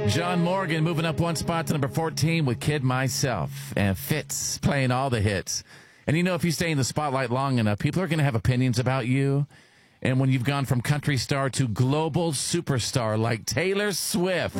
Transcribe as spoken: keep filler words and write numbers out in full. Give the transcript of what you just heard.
John Morgan moving up one spot to number fourteen with Kid Myself. And Fitz playing all the hits. And you know, if you stay in the spotlight long enough, people are going to have opinions about you. And when you've gone from country star to global superstar like Taylor Swift.